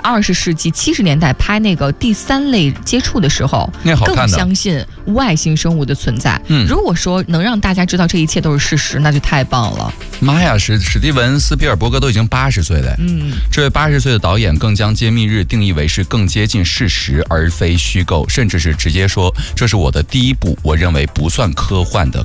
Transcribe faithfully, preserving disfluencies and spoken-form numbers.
二十世纪七十年代拍那个第三类接触的时候， 那好看的更相信外星生物的存在。 嗯， 如果说能让大家知道这一切都是事实，那就太棒了。 妈呀，史史蒂文斯皮尔伯格都已经八十岁了。 嗯， 这位八十岁的导演更将揭秘日定义为是更接近事实而非虚构，甚至是直接说这是我的第一部我认为不算科幻的